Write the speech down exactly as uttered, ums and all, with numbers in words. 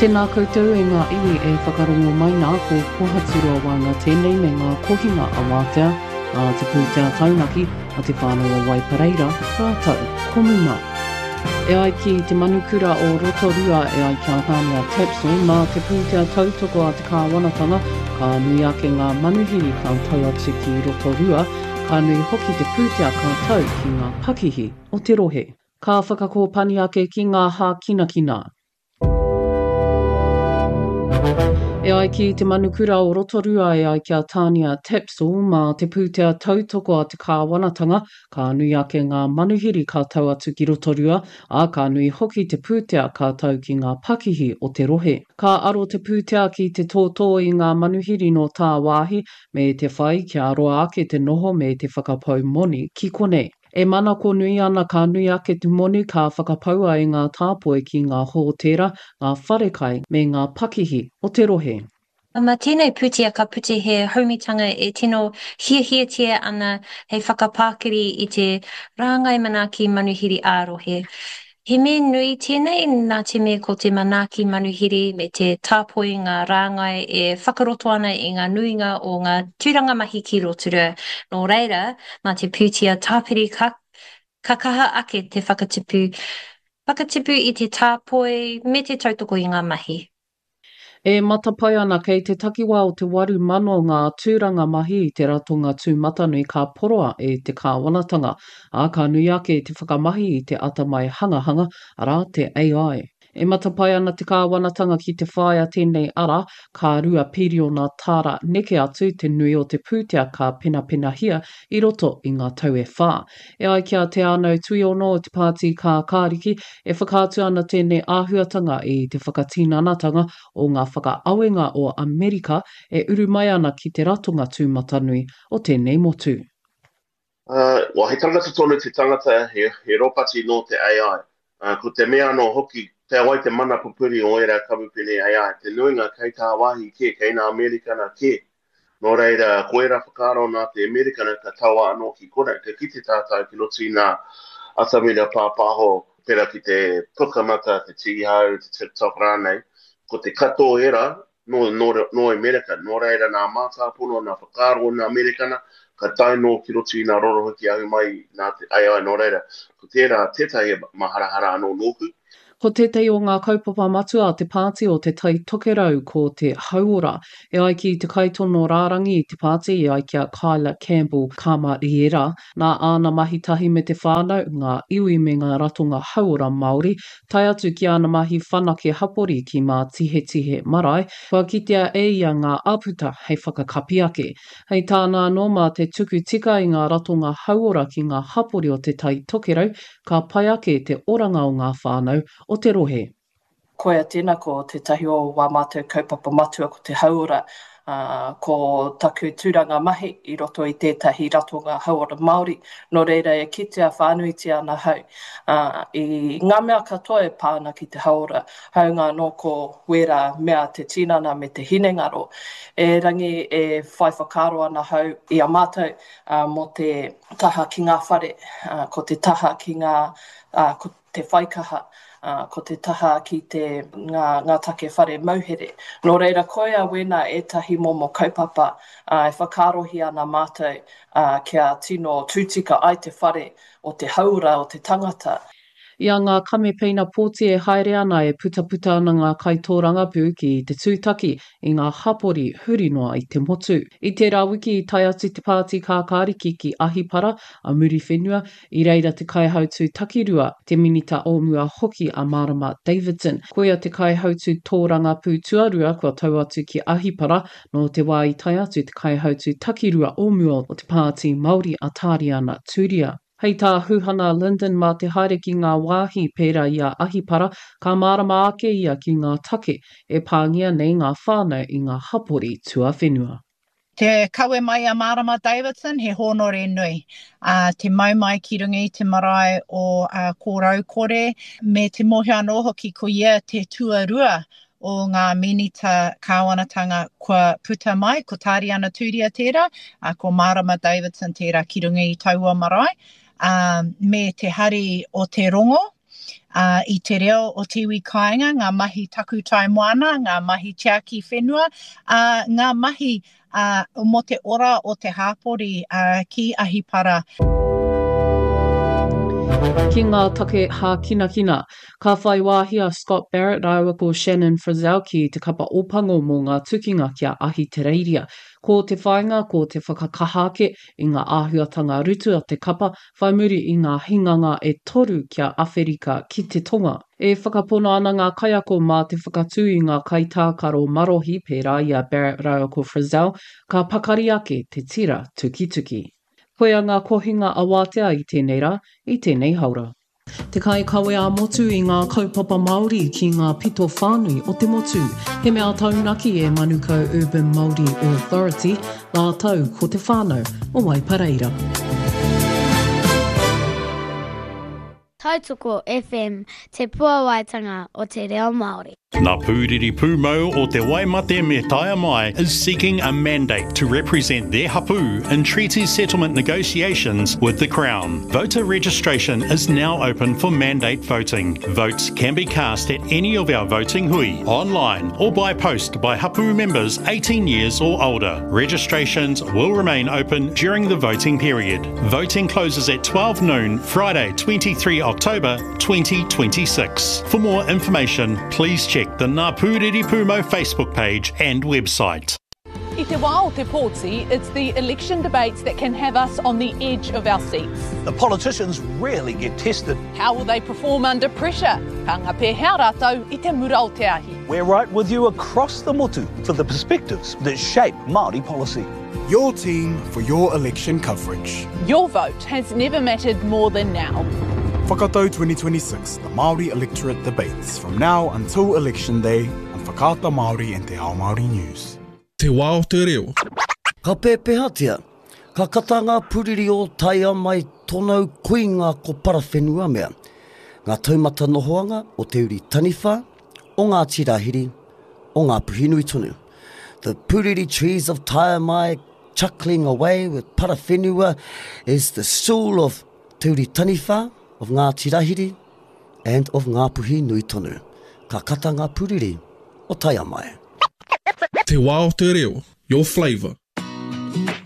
Tēnā koutou e ngā iwi e whakarongo mai nā ko Pohatirua Wanga tēnei me ngā kohinga a Wātea, a te pūtea taunaki, a te whānau a Waipareira, rātau, komuma. E ai ki te manukura o Rotorua e ai kia hānea Tapso, mā te pūtea tautoko a te kāwanatanga, ka nui ake ngā manuhiri ka tau atu ki Rotorua, ka nui hoki te pūtea ka tau ki ngā pakihi o te rohe. Ka whakakōpani ake ki ngā hā kina kina. E ai ki te manukura o Rotorua e ai kia tānia Tapso, mā te pūtea tautoko a te kāwanatanga, ka nui ake ngā manuhiri ka tau atu ki Rotorua, a ka nui hoki te pūtea ka tau ki ngā pakihi o te rohe. Ka aro te pūtea ki te tōtō i ngā manuhiri no tā wāhi, me te whai kia aroa ake te noho me te whakapau moni ki konei. E mana ko nui ana ka nui ake te moni ka whakapaua i ngā tāpoe ki ngā hōtera, ngā wharekai me ngā pakihi o te rohe. Ma tēnei pūtea ka puti he haumitanga e tino hiahiatia ana hei whakapākiri i te rāngai manaki manuhiri ārohe. He me nui tēnei nā te me ko te manaki manuhiri me te tāpoi ngā rāngai e whakaroto ana i ngā nuinga o ngā tūranga mahi ki Rotorua. Nō reira, mā te pūtea tāpiri ka, ka kaha ake te whakatipu, whakatipu i te tāpoi me te tautoko i ngā mahi. E matapai ana kei te takiwā o te waru mano ngā tūranga mahi i te ratonga tūmatanui ka poroa e te kāwanatanga, a ka nui ake te whakamahi i te atamai hangahanga ara te A I. E matapai ana te kāwanatanga ki te whaia tēnei ara, ka rua piri o ngā tāra neke atu te nui o te pūtea ka pena pena hia i roto i ngā tau e whā. E ai kia te anau tui ono o te pāti ka kāriki, e whakaatu ana tēnei āhuatanga i te whakatinanatanga o ngā whakaawenga o Amerika e uru mai ana ki te ratonga tūmatanui o tēnei motu. Uh, wa he tangata tonu te tangata he, he ropati no te A I. Uh, ko te mea no hoki te awai te mana pupuri o era kamupene A I. Te nuinga kei tā wāhi ke, kei nā Amerikana ke. Nō reira, ko era whakaro nā te Amerikana ka tawa anō ki kore. Te kite tātou ki loti nā atamira pāpāho pera ki te pukamata, te tigihau, te TikTok rānei. Ko te kato era no, no, no Amerika. Nō reira nā mātāpono, nā whakaro nā Amerikana, ka tai no ki roti nā rorohiki ahu mai nā te A I nō reira. Ko tērā tētai maharahara anō nōku. Ko tētai o ngā kaupapa matua te pāti o te tai tokerau ko te hauora. E ai ki te kaitono rārangi i te pāti e ai kia Kyla Campbell Kamariera. Nā āna mahi tahi me te whānau, ngā iwi me ngā ratonga hauora Māori. Tai atu ki āna mahi whanake hapori ki mā tihe tihe marae. Kua kitea e ia ngā aputa hei whakakapi ake. Hei tāna anō mā te tuku tika i ngā ratonga hauora ki ngā hapori o te tai tokerau, ka pai ake te oranga o ngā whānau o te rohe. Koia tēnā ko te tahi o wā mātou kaupapa matua ko te hauora, uh, ko taku tūranga mahi i roto i tētahi ratonga hauora Māori. Nō reira e kitea whānuitia ana hau. Uh, I ngā mea katoa e pāna ki te hauora, haunga no ko wera mea te tinana me te hinengaro. E rangi e whai whakaro ana hau i a mātou uh, mo te taha ki ngā whare, uh, ko te taha ki ngā, uh, ko te whaikaha. Uh, ko te taha ki te ngā, ngā take whare mauhere. Nō reira koia wena e tahi momo kaupapa uh, e whakarohi ana mātou uh, kia tino tūtika ai te whare o te haura o te tangata. Ia ngā kamepena pōti e haere ana e puta puta ana ngā kaitōranga pū ki te tūtaki i ngā hapori huri noa i te motu. I tērā wiki i tai atu te pāti kākāriki ki Ahipara a muri whenua, i reira te kaihautu takirua, te minita o mua hoki a Marama Davidson. Koia te kaihautu tōranga pū tuarua kua tau atu ki Ahipara, no te wā i tai atu te kaihautu takirua o mua o te pāti Māori a Tariana Turia. Hei tā huhana Lyndon mā te haere ki ngā wāhi pērā i a Ahipara, ka marama ake ia ki ngā take e pāngia nei ngā whānau i ngā hapori tua whenua. Te kawe mai a Marama Davidson, he honore nui. Uh, te mau mai ki runga i te marae o uh, kōrau kore, me te mohi anō hoki ko ia te tuarua o ngā minita kāwanatanga kua puta mai, ko Tariana Turia tērā, uh, ko Marama Davidson tērā ki runga i taua marae. Um, me te hari o te rongo, Uh, I te reo o te iwi kāinga, ngā mahi taku tai moana, ngā mahi tiaki whenua, uh, ngā mahi uh, mo te ora o te hāpori uh, ki Ahipara. Ki ngā take hā kina kina, ka whai wāhia Scott Barrett aua ko Shannon Frizzell ki te kapa opango mō ngā tukinga kia ahi te reiria. Ko te whainga, ko te whakakahake i ngā āhuatanga rutu a te kapa, whai muri i ngā hinganga e toru kia Awherika ki te tonga. E whakapona ana ngā kaiako mā te whakatū i ngā kaitākaro marohi pērā i a Barrett aua ko Frizzell, ka pakari ake te tira tuki tuki. Koe a ngā kohinga a wātea i tēnei rā, i tēnei haura. Te kai kawe a motu i ngā kaupapa Māori ki ngā pito whānui o te motu. He mea taunaki e Manukau Urban Māori Authority, nā tau ko te whānau o Waipareira. Tautoko F M, te puawaitanga o te reo Māori. Ngā Pūriri Pūmau o te Waimate me Taia Mai is seeking a mandate to represent their hapu in treaty settlement negotiations with the Crown. Voter registration is now open for mandate voting. Votes can be cast at any of our voting hui, online or by post by hapu members eighteen years or older. Registrations will remain open during the voting period. Voting closes at twelve noon, Friday, twenty-third October twenty twenty-six. For more information, please check the Ngā Pūriri Pūmau Facebook page and website. I te wā o te pōti, it's the election debates that can have us on the edge of our seats. The politicians rarely get tested. How will they perform under pressure? Ka ngā pēhea rātou I te mura o te ahi. We're right with you across the motu for the perspectives that shape Māori policy. Your team for your election coverage. Your vote has never mattered more than now. Whakatau twenty twenty-six, the Māori electorate debates, from now until election day on Whakaata Māori and Te Ao Māori News. Te wā o te reo. Ka pēpehatia, ka kata ngā puriri o taia mai tonau kuinga ko parawhenua mea. Ngā taumata nohoanga o te uri taniwha, o ngā tirahiri, o ngā puhinui tonu. The puriri trees of Taia Mai chuckling away with parawhenua is the stool of te uri taniwha, of ngā tirahiri, and of ngā puhi nui tonu. Ka kata ngā puriri o Taia Mai. Te wā o te reo, your flavour.